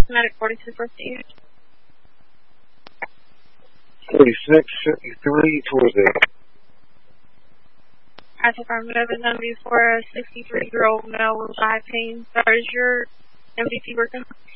Medic 46 received. 4653 towards it. That's affirmative. It's going to be for a 63-year-old male with eye pain. Sir, is your MVP working?